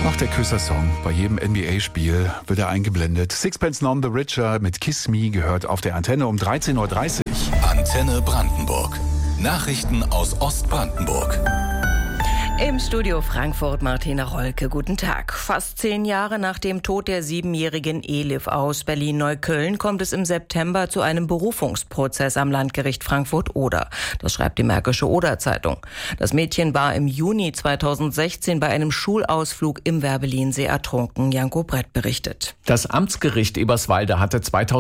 Ach, der Küsser-Song. Bei jedem NBA-Spiel wird er eingeblendet. Sixpence None the Richer mit Kiss Me gehört auf der Antenne um 13.30 Uhr. Antenne Brandenburg. Nachrichten aus Ostbrandenburg. Im Studio Frankfurt Martina Rolke, guten Tag. Fast 10 Jahre nach dem Tod der 7-jährigen Elif aus Berlin-Neukölln kommt es im September zu einem Berufungsprozess am Landgericht Frankfurt-Oder. Das schreibt die Märkische Oder-Zeitung. Das Mädchen war im Juni 2016 bei einem Schulausflug im Werbelinsee ertrunken. Janko Brett berichtet. Das Amtsgericht Eberswalde hatte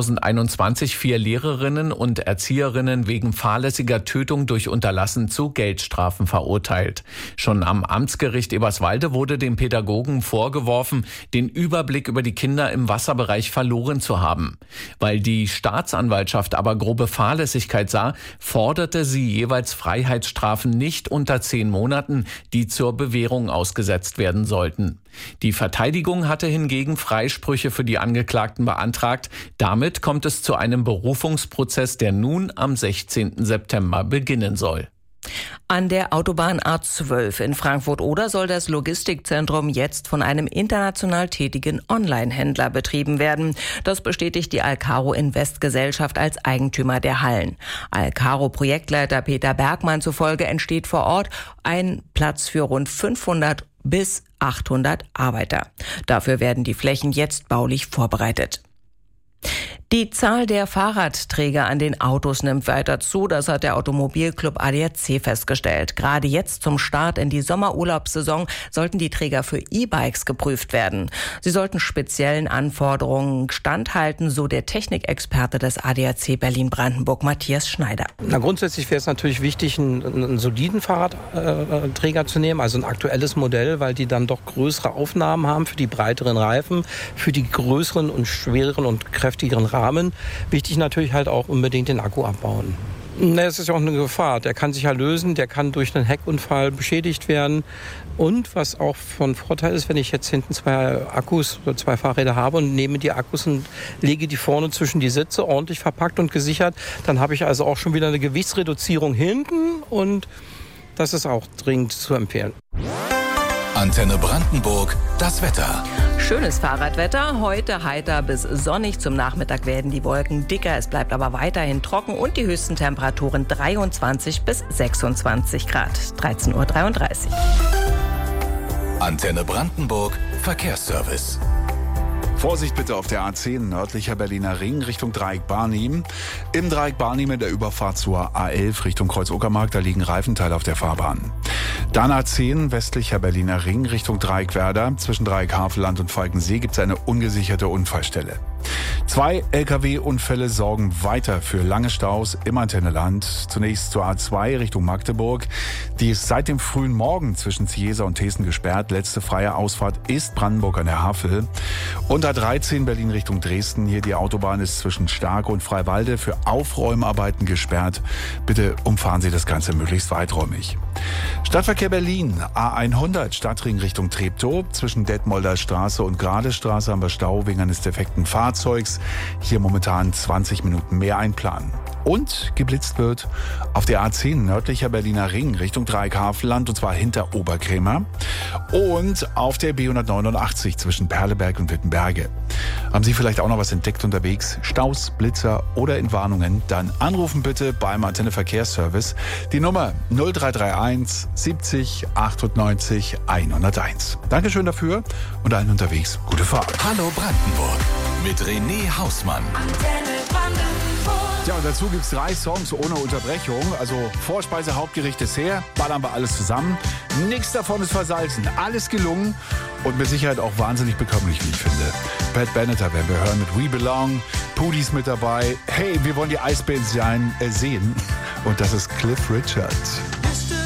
2021 4 Lehrerinnen und Erzieherinnen wegen fahrlässiger Tötung durch Unterlassen zu Geldstrafen verurteilt. Schon am Amtsgericht Eberswalde wurde den Pädagogen vorgeworfen, den Überblick über die Kinder im Wasserbereich verloren zu haben. Weil die Staatsanwaltschaft aber grobe Fahrlässigkeit sah, forderte sie jeweils Freiheitsstrafen nicht unter 10 Monaten, die zur Bewährung ausgesetzt werden sollten. Die Verteidigung hatte hingegen Freisprüche für die Angeklagten beantragt. Damit kommt es zu einem Berufungsprozess, der nun am 16. September beginnen soll. An der Autobahn A12 in Frankfurt-Oder soll das Logistikzentrum jetzt von einem international tätigen Online-Händler betrieben werden. Das bestätigt die Alcaro Invest Gesellschaft als Eigentümer der Hallen. Alcaro-Projektleiter Peter Bergmann zufolge entsteht vor Ort ein Platz für rund 500 bis 800 Arbeiter. Dafür werden die Flächen jetzt baulich vorbereitet. Die Zahl der Fahrradträger an den Autos nimmt weiter zu, das hat der Automobilclub ADAC festgestellt. Gerade jetzt zum Start in die Sommerurlaubssaison sollten die Träger für E-Bikes geprüft werden. Sie sollten speziellen Anforderungen standhalten, so der Technikexperte des ADAC Berlin-Brandenburg Matthias Schneider. Grundsätzlich wäre es natürlich wichtig, einen soliden Fahrradträger zu nehmen, also ein aktuelles Modell, weil die dann doch größere Aufnahmen haben für die breiteren Reifen, für die größeren und schwereren und kräftigeren Rahmen. Wichtig natürlich halt auch unbedingt den Akku abbauen. Es ist ja auch eine Gefahr. Der kann sich ja lösen, der kann durch einen Heckunfall beschädigt werden. Und was auch von Vorteil ist, wenn ich jetzt hinten 2 Akkus oder 2 Fahrräder habe und nehme die Akkus und lege die vorne zwischen die Sitze, ordentlich verpackt und gesichert, dann habe ich also auch schon wieder eine Gewichtsreduzierung hinten und das ist auch dringend zu empfehlen. Antenne Brandenburg, das Wetter. Schönes Fahrradwetter, heute heiter bis sonnig. Zum Nachmittag werden die Wolken dicker, es bleibt aber weiterhin trocken und die höchsten Temperaturen 23 bis 26 Grad. 13.33 Uhr. Antenne Brandenburg, Verkehrsservice. Vorsicht bitte auf der A10 nördlicher Berliner Ring Richtung Dreieck Barnim. Im Dreieck Barnim in der Überfahrt zur A11 Richtung Kreuz-Uckermark, da liegen Reifenteile auf der Fahrbahn. Dann A10 westlicher Berliner Ring Richtung Dreieck Werder. Zwischen Dreieck Havelland und Falkensee gibt es eine ungesicherte Unfallstelle. 2 Lkw-Unfälle sorgen weiter für lange Staus im Antenneland. Zunächst zur A2 Richtung Magdeburg. Die ist seit dem frühen Morgen zwischen Ziesa und Thesen gesperrt. Letzte freie Ausfahrt ist Brandenburg an der Havel. Und A13 Berlin Richtung Dresden. Hier die Autobahn ist zwischen Starke und Freiwalde für Aufräumarbeiten gesperrt. Bitte umfahren Sie das Ganze möglichst weiträumig. Stadtverkehr Berlin, A100 Stadtring Richtung Treptow. Zwischen Detmolder Straße und Gradestraße haben wir Stau wegen eines defekten Fahrzeugs. Hier momentan 20 Minuten mehr einplanen. Und geblitzt wird auf der A10 nördlicher Berliner Ring Richtung Dreieck Havelland und zwar hinter Oberkrämer. Und auf der B189 zwischen Perleberg und Wittenberge. Haben Sie vielleicht auch noch was entdeckt unterwegs? Staus, Blitzer oder Entwarnungen? Dann anrufen bitte beim Antenne Verkehrsservice. Die Nummer 0331 70 98 101. Dankeschön dafür und allen unterwegs gute Fahrt. Hallo Brandenburg mit René Hausmann. Antenne Brandenburg. Ja, und dazu gibt's 3 Songs ohne Unterbrechung. Also Vorspeise, Hauptgericht, Dessert. Ballern wir alles zusammen. Nichts davon ist versalzen. Alles gelungen. Und mit Sicherheit auch wahnsinnig bekömmlich, wie ich finde. Pat Benatar werden wir hören mit We Belong. Pudis mit dabei. Hey, wir wollen die Eisbären sehen. Und das ist Cliff Richard.